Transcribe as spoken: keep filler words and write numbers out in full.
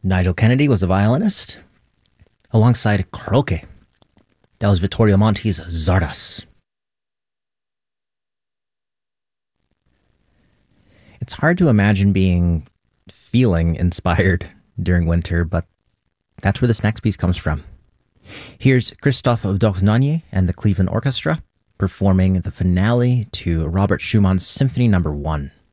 Nigel Kennedy was the violinist, alongside Croce. That was Vittorio Monti's Zardas. It's hard to imagine being feeling inspired during winter, but that's where this next piece comes from. Here's Christophe Dornanier and the Cleveland Orchestra performing the finale to Robert Schumann's Symphony Number One.